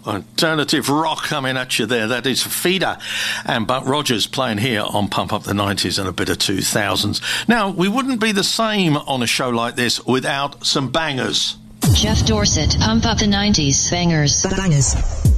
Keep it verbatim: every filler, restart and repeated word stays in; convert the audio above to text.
alternative rock coming at you there. That is Feeder and Buck Rogers playing here on Pump Up the nineties and a bit of two thousands. Now, we wouldn't be the same on a show like this without some bangers. Jeff Dorset, Pump Up the nineties bangers. Bangers.